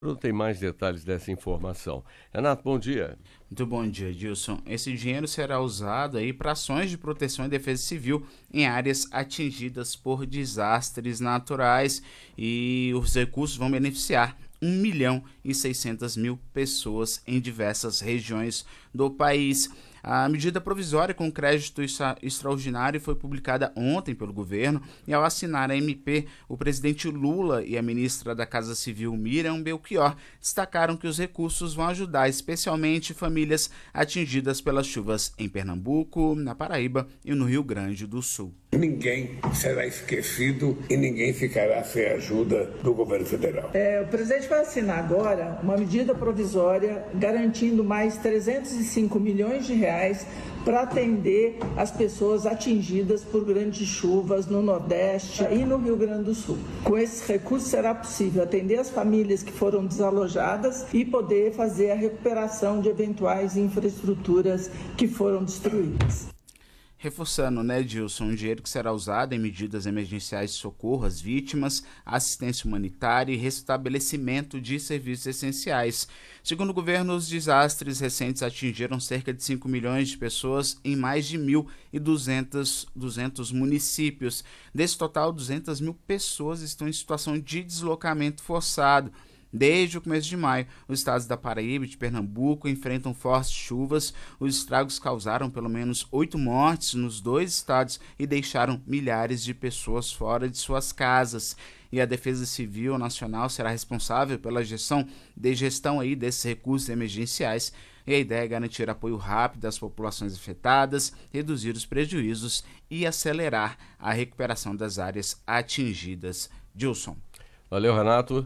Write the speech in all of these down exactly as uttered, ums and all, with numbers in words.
Tem mais detalhes dessa informação. Renato, bom dia. Muito bom dia, Edilson. Esse dinheiro será usado aí para ações de proteção e defesa civil em áreas atingidas por desastres naturais, e os recursos vão beneficiar um milhão e seiscentas mil pessoas em diversas regiões do país. A medida provisória com crédito extra- extraordinário foi publicada ontem pelo governo, e ao assinar a M P, o presidente Lula e a ministra da Casa Civil, Miriam Belchior, destacaram que os recursos vão ajudar especialmente famílias atingidas pelas chuvas em Pernambuco, na Paraíba e no Rio Grande do Sul. Ninguém será esquecido e ninguém ficará sem a ajuda do governo federal. É, o presidente vai assinar agora uma medida provisória garantindo mais trezentos e cinco milhões de reais para atender as pessoas atingidas por grandes chuvas no Nordeste e no Rio Grande do Sul. Com esses recursos será possível atender as famílias que foram desalojadas e poder fazer a recuperação de eventuais infraestruturas que foram destruídas. Reforçando, né, Edilson, um dinheiro que será usado em medidas emergenciais de socorro às vítimas, assistência humanitária e restabelecimento de serviços essenciais. Segundo o governo, os desastres recentes atingiram cerca de cinco milhões de pessoas em mais de mil e duzentos municípios. Desse total, duzentas mil pessoas estão em situação de deslocamento forçado. Desde o começo de maio, os estados da Paraíba e de Pernambuco enfrentam fortes chuvas. Os estragos causaram pelo menos oito mortes nos dois estados e deixaram milhares de pessoas fora de suas casas. E a Defesa Civil Nacional será responsável pela gestão, de gestão aí desses recursos emergenciais. E a ideia é garantir apoio rápido às populações afetadas, reduzir os prejuízos e acelerar a recuperação das áreas atingidas. Gilson. Valeu, Renato.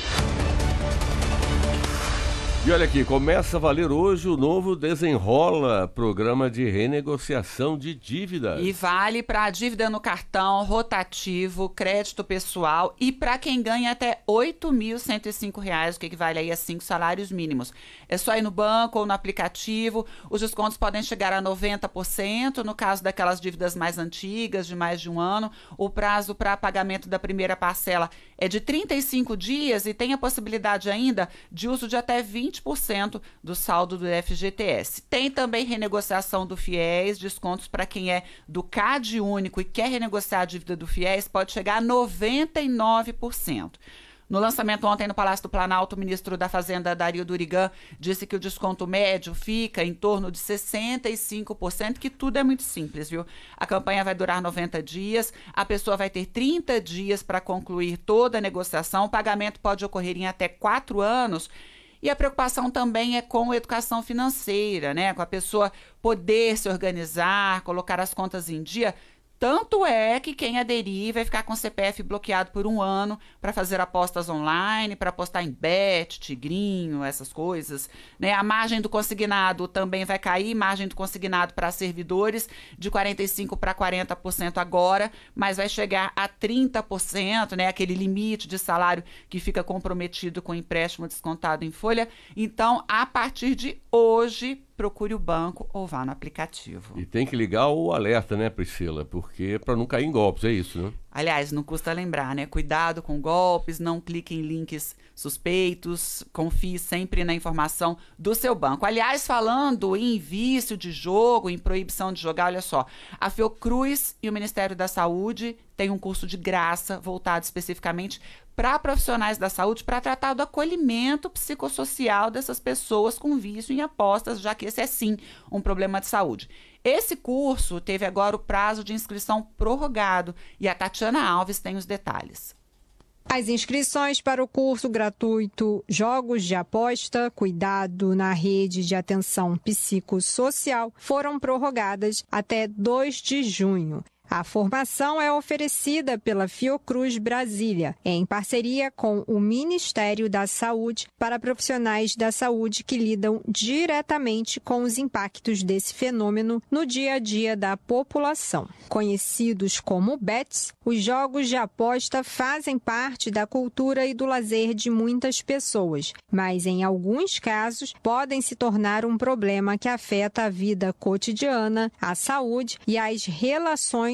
E olha aqui, começa a valer hoje o novo Desenrola, programa de renegociação de dívidas. E vale para a dívida no cartão, rotativo, crédito pessoal e para quem ganha até oito mil cento e cinco reais, o que equivale aí a cinco salários mínimos. É só ir no banco ou no aplicativo. Os descontos podem chegar a noventa por cento no caso daquelas dívidas mais antigas, de mais de um ano. O prazo para pagamento da primeira parcela é de trinta e cinco dias e tem a possibilidade ainda de uso de até vinte por cento do saldo do F G T S. Tem também renegociação do FIES, descontos para quem é do C A D único e quer renegociar a dívida do FIES, pode chegar a noventa e nove por cento. No lançamento ontem no Palácio do Planalto, o ministro da Fazenda, Dario Durigan, disse que o desconto médio fica em torno de sessenta e cinco por cento, que tudo é muito simples, viu? A campanha vai durar noventa dias, a pessoa vai ter trinta dias para concluir toda a negociação, o pagamento pode ocorrer em até quatro anos, e a preocupação também é com a educação financeira, né? Com a pessoa poder se organizar, colocar as contas em dia. Tanto é que quem aderir vai ficar com o C P F bloqueado por um ano para fazer apostas online, para apostar em Bet, Tigrinho, essas coisas, né? A margem do consignado também vai cair, margem do consignado para servidores de quarenta e cinco por cento para quarenta por cento agora, mas vai chegar a trinta por cento, né? Aquele limite de salário que fica comprometido com o empréstimo descontado em folha. Então, a partir de hoje, procure o banco ou vá no aplicativo. E tem que ligar o alerta, né, Priscila? Porque para não cair em golpes, é isso, né? Aliás, não custa lembrar, né? Cuidado com golpes, não clique em links suspeitos, confie sempre na informação do seu banco. Aliás, falando em vício de jogo, em proibição de jogar, olha só, a Fiocruz e o Ministério da Saúde têm um curso de graça voltado especificamente para profissionais da saúde para tratar do acolhimento psicossocial dessas pessoas com vício em apostas, já que esse é sim um problema de saúde. Esse curso teve agora o prazo de inscrição prorrogado e a Tatiana Alves tem os detalhes. As inscrições para o curso gratuito Jogos de Aposta, Cuidado na Rede de Atenção Psicossocial foram prorrogadas até dois de junho. A formação é oferecida pela Fiocruz Brasília, em parceria com o Ministério da Saúde, para profissionais da saúde que lidam diretamente com os impactos desse fenômeno no dia a dia da população. Conhecidos como bets, os jogos de aposta fazem parte da cultura e do lazer de muitas pessoas, mas em alguns casos podem se tornar um problema que afeta a vida cotidiana, a saúde e as relações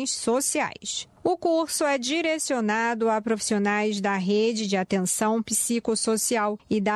ações sociais. O curso é direcionado a profissionais da rede de atenção psicossocial e da